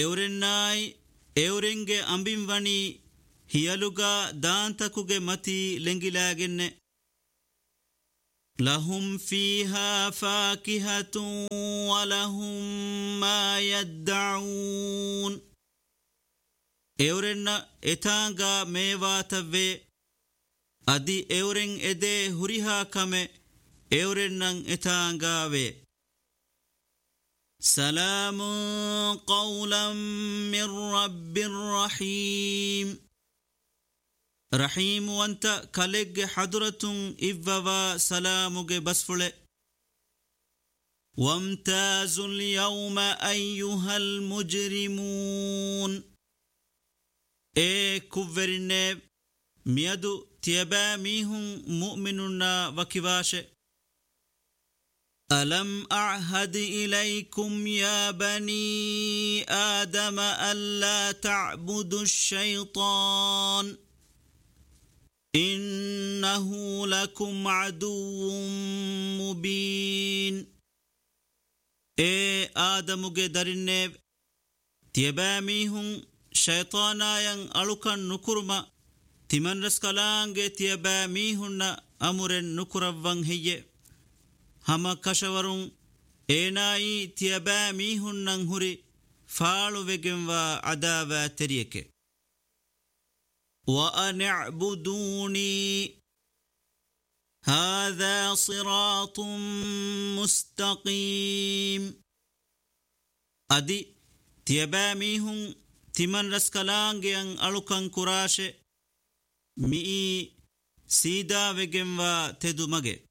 ಎವರೆನ್ನಾಯ್ ಎವರೆಂಗೆ ಅಂಬಿಂವಣಿ ಹಿಯಲುಗ ದಾಂತಕುಗೆ ಮತಿ ಲೆಂಗಿಲಾಗೆನ್ನೆ ಲಹುಂ ಫೀಹಾ ಫಾಕಿಹತು ವಲಹುಂ ಮಾ ಯದ್ದಊನ್ ಎವರೆನ್ನ ಎತಾಂಗ ಮೇವಾತವ್ವೆ ಅದಿ ಎವರೆಂ ಎದೆ ಹುರಿಹಾ ಕಮೆ ಎವರೆನ್ನಂ ಎತಾಂಗಾವೆ ಸಲಾಮು ಕೌಲಂ ಮಿರ್ ರಬ್ಬಿರ್ ರಹೀಮ್ ರಹೀಮ್ ವಂತ ಕಲೆಗ್ಗೆ ಹದುರತುಂ ಇವ್ವವ ಸಲಾಮುಗೆ ಬಸ್ಫುಳೆ ವಮ್ತಾಜುಲ್ ಯೌಮ ಅಯ್ಯುಹಲ್ ಮುಜ್ರಿಮೂನ್ ಏ ಕುವ್ವೆರಿನ್ನೆ ಮಿಯದು ತಿಯಬಾ ಮೀಹುಂ ಮುಅ್ಮಿನುನ್ನ ವಕಿವಾಶೆ ألم أعهد إليكم يا بني آدم ألا تعبدوا الشيطان إنه لكم عدو مبين آدم درنب تيباميهم شيطانا ين ألوكا نكرما تمن رسكالانج تيباميهن أمر نكرفن هي ಹಮ ಕಶವರುಂ ಏನಾಯಿ ತಿಯಬಾ ಮೀಹುನ್ನಂ ಹುರಿ ಫಾಳುವೆಗೆಂವ ಅದಾವ ತೆರಿಯಕೆ ವಅನಿಅ್ಬುದೂನಿ ಹಾದಾ ಸಿರಾತುಂ ಮುಸ್ತಕೀಮ್ ಅದಿ ತಿಯಬಾ ಮೀಹುಂ ತಿಮನ್ ರಸ್ಕಲಾಂಗೆಯಂ ಅಳುಕಂ ಕುರಾಶೆ ಮೀ ಸೀದಾವೆಗೆಂವ ತೆದುಮಗೆ